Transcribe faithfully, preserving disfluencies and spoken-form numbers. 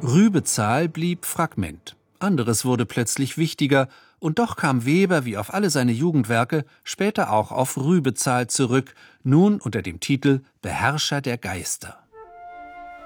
Rübezahl blieb Fragment. Anderes wurde plötzlich wichtiger, und doch kam Weber wie auf alle seine Jugendwerke später auch auf Rübezahl zurück, nun unter dem Titel Beherrscher der Geister.